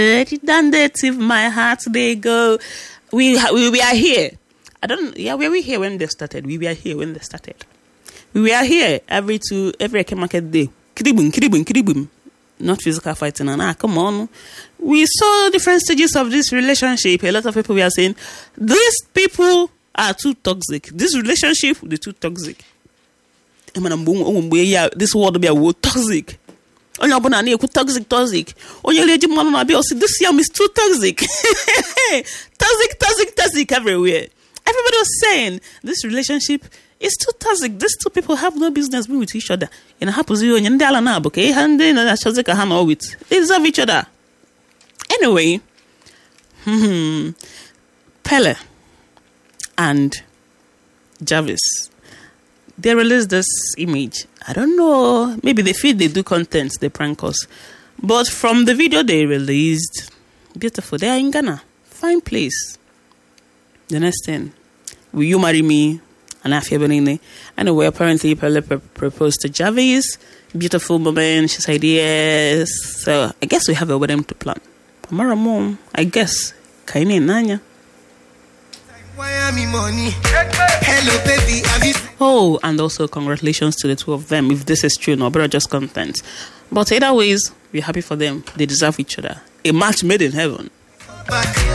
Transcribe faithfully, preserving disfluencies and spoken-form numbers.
Redundant if my heart they go. We, we we are here. I don't. Yeah, we were here when they started. We were here when they started. We were here every two every market day. Kidibum, kidibum, kidibum. Not physical fighting. And ah, come on. We saw different stages of this relationship. A lot of people were saying these people are too toxic. This relationship, they're too toxic. This world be a toxic. Only abona na toxic toxic. Only lady mama be also this yam is too toxic. Toxic, toxic, toxic everywhere. Everybody was saying this relationship is too toxic. These two people have no business being with each other. In a happy zero, and they na okay, and then a toxic a hand with. They deserve each other. Anyway, hmm, Pele and Jarvis, they released this image. I don't know. Maybe they feel they do content, they prank us. But from the video they released, beautiful. They are in Ghana. Fine place. The next thing, will you marry me? And I feel anyway, apparently Pele proposed to Jarvis. Beautiful moment. She said yes. So I guess we have a wedding to plan. Amara mom, I guess. Kaini Nanya. Hello, baby. Have you... Oh, and also congratulations to the two of them. If this is true, no, but just content. But either ways, we're happy for them. They deserve each other. A match made in heaven.